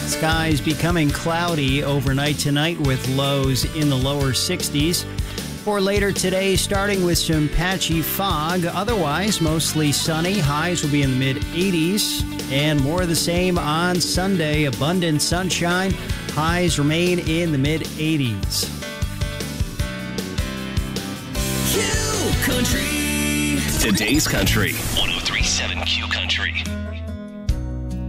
Skies becoming cloudy overnight tonight with lows in the lower 60s. For later today, starting with some patchy fog. Otherwise, mostly sunny. Highs will be in the mid-80s. And more of the same on Sunday. Abundant sunshine. Highs remain in the mid-80s. Q Country. Today's Country. 103.7 Q Country.